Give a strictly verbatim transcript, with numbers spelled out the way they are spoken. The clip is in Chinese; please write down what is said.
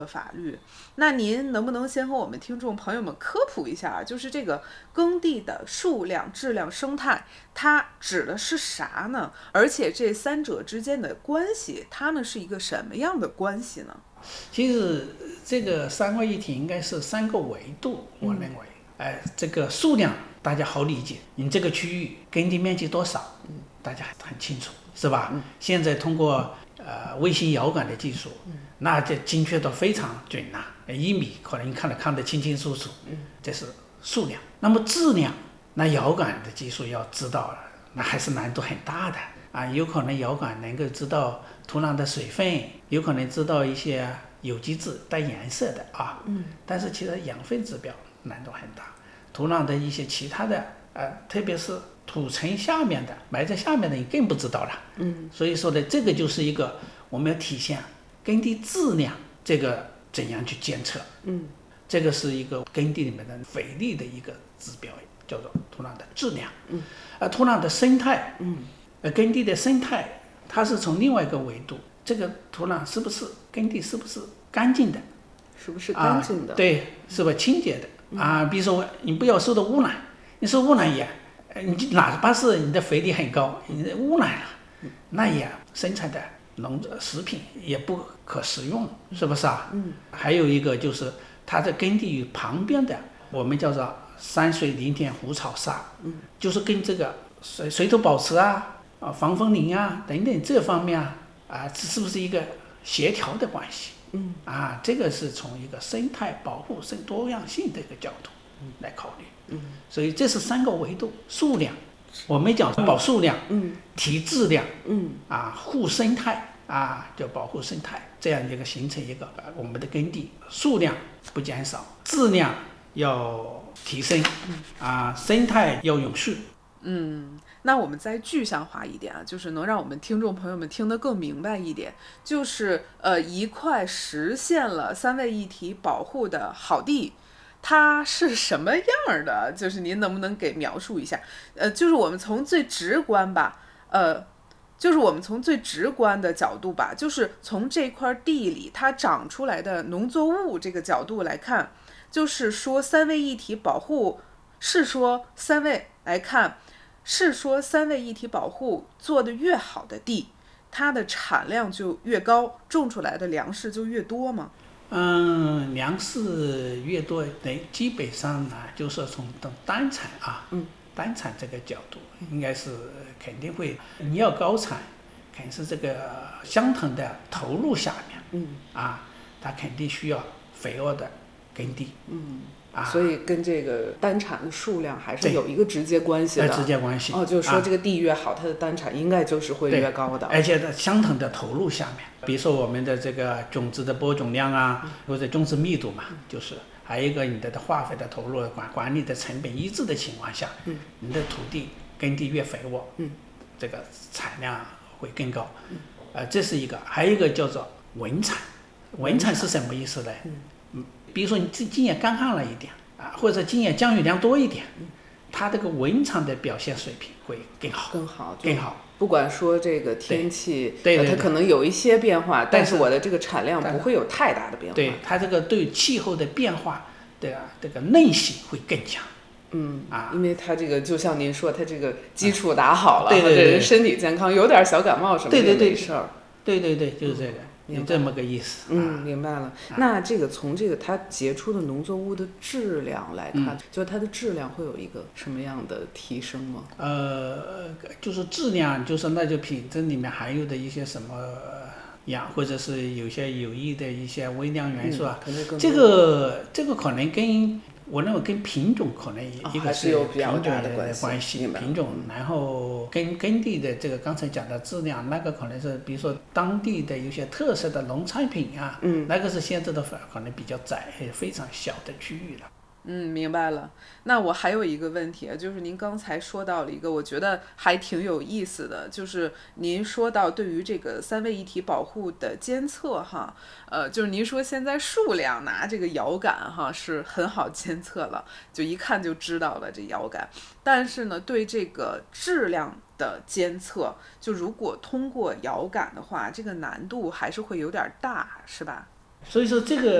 法律。那您能不能先和我们听众朋友们科普一下，就是这个耕地的数量、质量、生态，它指的是啥呢？而且这三者之间的关系，它们是一个什么样的关系呢？ 其实这个三位一体应该是三个维度，我认为，哎、嗯呃，这个数量大家好理解，你这个区域耕地面积多少，嗯，大家很清楚，是吧？嗯、现在通过呃卫星遥感的技术，嗯，那这精确度非常准呐、啊，一米可能看得看得清清楚楚，嗯，这是数量。那么质量，那遥感的技术要知道，那还是难度很大的啊，有可能遥感能够知道土壤的水分，有可能知道一些有机质带颜色的啊，嗯，但是其实养分指标难度很大，土壤的一些其他的呃，特别是土层下面的埋在下面的你更不知道了，嗯，所以说呢，这个就是一个我们要体现耕地质量这个怎样去监测，嗯，这个是一个耕地里面的肥力的一个指标，叫做土壤的质量，嗯，而土壤的生态，嗯，呃，耕地的生态。它是从另外一个维度，这个土壤是不是耕地是不是干净的， 是不是干净的、 啊、对，是不是清洁的、嗯、啊？比如说你不要受到污染，你受污染也，你哪怕是你的肥力很高，你污染了，那也生产的农食品也不可食用，是不是啊？嗯。还有一个就是它的耕地与旁边的我们叫做山水林田湖草沙，嗯，就是跟这个水水土保持啊。啊，防风林啊，等等这方面啊，啊，这是不是一个协调的关系？嗯，啊，这个是从一个生态保护、生多样性的一个角度来考虑。嗯，所以这是三个维度：数量，我们讲保数量，嗯，提质量，嗯，啊，护生态，啊，就保护生态，这样一个形成一个、啊、我们的耕地数量不减少，质量要提升，啊，生态要永续。 嗯。那我们再具象化一点啊，就是能让我们听众朋友们听得更明白一点，就是呃一块实现了三位一体保护的好地，它是什么样的？就是您能不能给描述一下？呃，就是我们从最直观吧，呃，就是我们从最直观的角度吧，就是从这块地里它长出来的农作物这个角度来看，就是说三位一体保护是说三位来看。是说三位一体保护做得越好的地，它的产量就越高，种出来的粮食就越多吗？ 嗯，粮食越多，得基本上呢，就是从单产啊，嗯，单产这个角度，应该是肯定会，你要高产，肯定是这个相同的投入下面，嗯，啊，它肯定需要肥沃的耕地， 嗯。啊、所以跟这个单产的数量还是有一个直接关系的， 直接关系。 哦，就是说这个地越好，啊、它的单产应该就是会越高的。 而且在相同的投入下面，比如说我们的这个种子的播种量啊，嗯、或者种植密度嘛，嗯、就是还有一个你的化肥的投入管管理的成本一致的情况下，嗯、你的土地耕地越肥沃，嗯、这个产量会更高。嗯、呃，这是一个，还有一个叫做稳产。稳产是什么意思呢？嗯比如说你今年干旱了一点啊，或者今年降雨量多一点，它这个稳产的表现水平会更好， 更好， 更好。 不管说这个天气， 对，对对对它可能有一些变化，但是我的这个产量不会有太大的变化。 对，它这个对气候的变化的这个韧性会更强。 嗯啊，因为它这个就像您说，它这个基础打好了， 对对对， 人身体健康，有点小感冒什么的也没事儿。 对对对，就是这个。有这么个意思， 嗯，明白了。啊、那这个从这个它结出的农作物的质量来看，嗯、就它的质量会有一个什么样的提升吗？ 呃，就是质量，就是那就品质里面含有的一些什么氧，或者是有些有益的一些微量元素啊， 嗯、 这个这个可能跟。我认为跟品种可能一个是品种的关系，品种，然后跟耕地的这个刚才讲的质量，那个可能是比如说当地的有些特色的农产品啊，嗯，那个是限制的可能比较窄，非常小的区域了。 嗯，明白了。那我还有一个问题，就是您刚才说到了一个我觉得还挺有意思的，就是您说到对于这个三位一体保护的监测哈，呃，就是您说现在数量拿这个遥感哈是很好监测了，就一看就知道了这遥感，但是呢，对这个质量的监测，就如果通过遥感的话，这个难度还是会有点大，是吧？ 所以说这个